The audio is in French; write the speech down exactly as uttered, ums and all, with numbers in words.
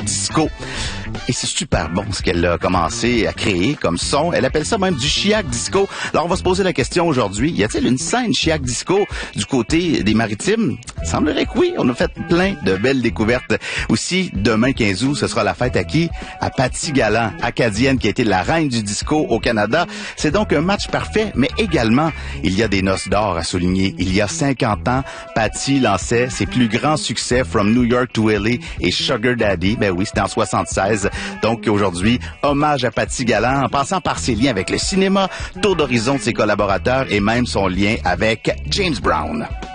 disco. Et c'est super bon ce qu'elle a commencé à créer comme son. Elle appelle ça même du chiac disco. Alors on va se poser la question aujourd'hui, y a-t-il une scène chiac disco du côté des Maritimes? Il semblerait que oui, on a fait plein de belles découvertes. Aussi, demain quinze août, ce sera la fête à qui? À Patty Galland, acadienne qui a été la reine du disco au Canada. C'est donc un match parfait, mais également, il y a des noces d'or à souligner. Il y a cinquante ans, Patty lançait ses plus grands succès From New York to L A et Sugar Daddy. Ben oui, c'était en soixante-seize. Donc aujourd'hui, hommage à Patty Galland en passant par ses liens avec le cinéma, tour d'horizon de ses collaborateurs et même son lien avec James Brown.